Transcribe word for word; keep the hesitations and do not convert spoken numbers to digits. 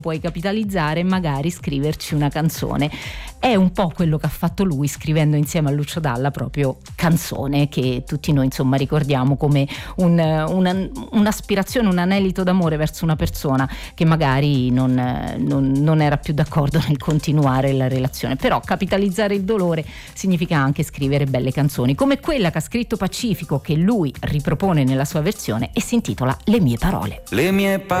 puoi capitalizzare e magari scriverci una canzone. È un po' quello che ha fatto lui scrivendo insieme a Lucio Dalla proprio Canzone, che tutti noi insomma ricordiamo come un, una, un'aspirazione, un anelito d'amore verso una persona che magari non, non, non era più d'accordo nel continuare la relazione. Però capitalizzare il dolore significa anche scrivere belle canzoni, come quella che ha scritto Pacifico, che lui ripropone nella sua versione e si intitola Le mie parole. Le mie parole